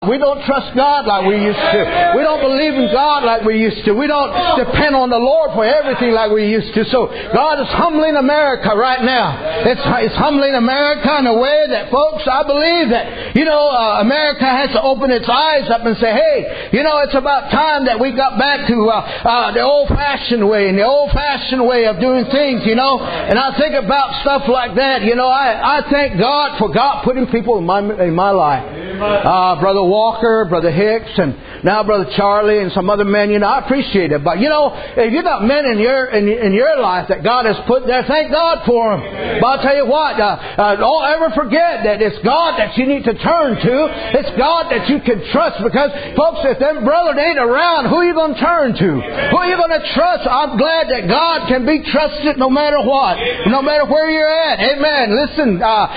We don't trust God like we used to. We don't believe in God like we used to. We don't depend on the Lord for everything like we used to. So God is humbling America right now. It's humbling America in a way that, folks, I believe that, America has to open its eyes up and say, hey, it's about time that we got back to the old-fashioned way and the old-fashioned way of doing things, And I think about stuff like that. I thank God for God putting people in my life. Brother Walker, Brother Hicks, and now Brother Charlie, and some other men. I appreciate it. But if you got men in your life that God has put there, thank God for them. But I'll tell you what, don't ever forget that it's God that you need to turn to. It's God that you can trust, because, folks, if them brothers ain't around, who are you going to turn to? Who are you going to trust? I'm glad that God can be trusted no matter what, no matter where you're at. Amen. Listen,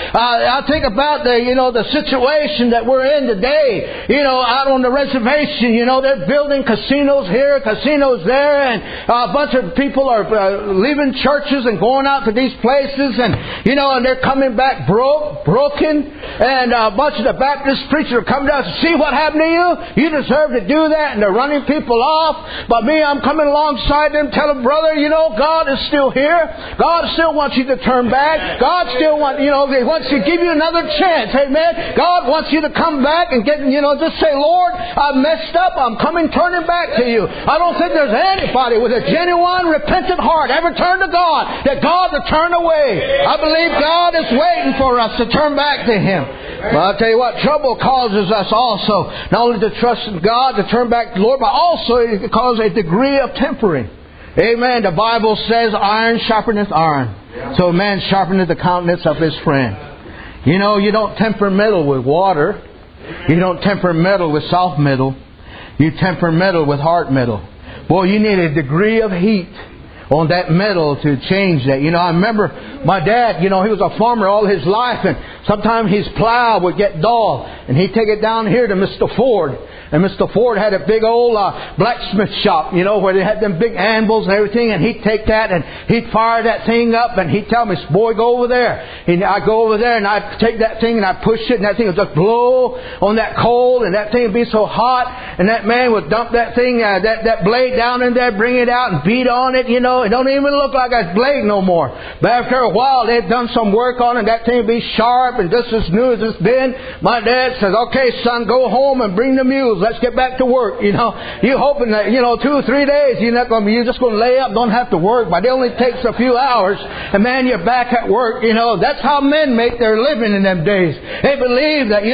I think about the situation that we're in today. Out on the reservation, they're building casinos here, casinos there, and a bunch of people are leaving churches and going out to these places, and they're coming back broken, and a bunch of the Baptist preachers are coming down to see what happened to you. You deserve to do that, and they're running people off. But me, I'm coming alongside them, telling brother, God is still here. God still wants you to turn back. God still wants, He wants to give you another chance. Amen. God wants you to come back and get, just say, Lord, I messed up. I'm turning back to you. I don't think there's anybody with a genuine, repentant heart ever turned to God that God to turn away. I believe God is waiting for us to turn back to Him. But I'll tell you what, trouble causes us also not only to trust in God, to turn back to the Lord, but also it causes a degree of tempering. Amen. The Bible says, iron sharpeneth iron. So a man sharpeneth the countenance of his friend. You don't temper metal with water. You don't temper metal with soft metal. You temper metal with hard metal. Boy, you need a degree of heat on that metal to change that. I remember my dad, he was a farmer all his life, and sometimes his plow would get dull, and he'd take it down here to Mr. Ford. And Mr. Ford had a big old blacksmith shop, where they had them big anvils and everything. And he'd take that and he'd fire that thing up, and he'd tell me, boy, go over there. And I'd go over there and I'd take that thing and I'd push it, and that thing would just blow on that coal, and that thing would be so hot. And that man would dump that thing, that blade down in there, bring it out and beat on it, It don't even look like a blade no more. But after a while, they'd done some work on it, that thing would be sharp and just as new as it's been. My dad says, okay, son, go home and bring the mules. Let's get back to work. You're hoping that, 2 or 3 days, you're just going to lay up, don't have to work. But it only takes a few hours, and man, you're back at work. That's how men make their living in them days. They believe that,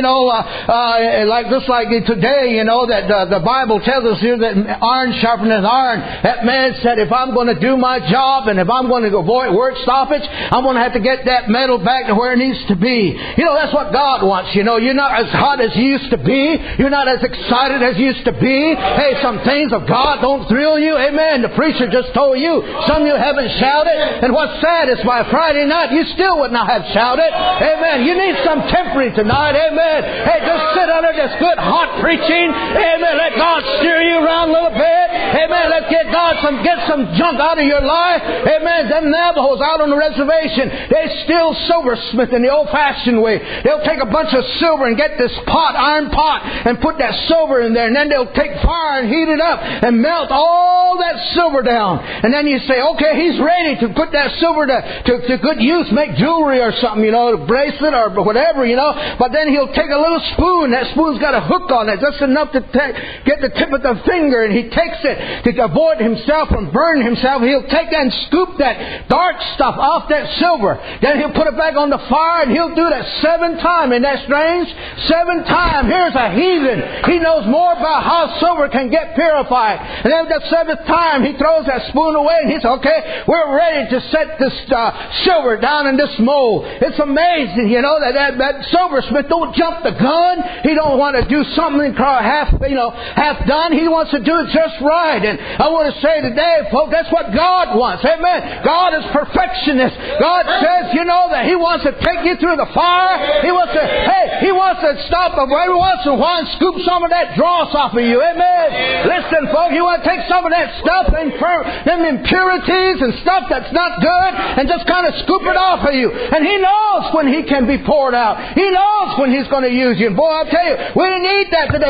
like today, that the Bible tells us here that iron sharpeneth iron. That man said, if I'm going to do my job, and if I'm going to avoid work stoppage, I'm going to have to get that metal back to where it needs to be. That's what God wants. You're not as hot as you used to be. You're not as excited as you used to be. Hey, some things of God don't thrill you. Amen. The preacher just told you. Some of you haven't shouted. And what's sad is by Friday night, you still would not have shouted. Amen. You need some tempering tonight. Amen. Hey, just sit under this good hot preaching. Amen. Let God steer you around a little bit. Amen. Let's get some junk out of your life. Amen. Them Navajos out on the reservation, they still silversmith in the old-fashioned way. They'll take a bunch of silver and get this iron pot, and put that silver in there, and then they'll take fire and heat it up and melt all that silver down. And then you say, okay, he's ready to put that silver to good use, make jewelry or something, a bracelet or whatever, But then he'll take a little spoon. That spoon's got a hook on it, just enough to get the tip of the finger, and he takes it to avoid himself from burning himself. He'll take that and scoop that dark stuff off that silver. Then he'll put it back on the fire, and he'll do that 7 times. Isn't that strange? 7 times. Here's a heathen. He knows more about how silver can get purified. And then the 7th time, he throws that spoon away, and he says, okay, we're ready to set this silver down in this mold. It's amazing, that silversmith don't jump the gun. He don't want to do something half done. He wants to do it just right. right. And I want to say today, folks, that's what God wants. Amen. God is perfectionist. God says, that He wants to take you through the fire. He wants to stop every once in a while and scoop some of that dross off of you. Amen. Listen, folks, you want to take some of that stuff and them impurities and stuff that's not good and just kind of scoop it off of you. And He knows when He can be poured out. He knows when He's going to use you. And boy, I tell you, we need that today.